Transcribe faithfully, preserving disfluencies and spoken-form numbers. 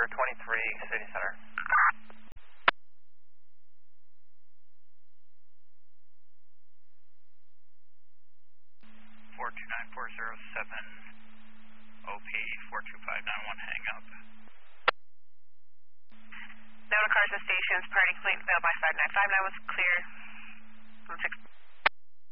Pier twenty-three, City Center. four two nine four zero seven, O P four two five nine one, hang up. Delta Cars to stations, party complete, failed by five nine five nine was clear. One six.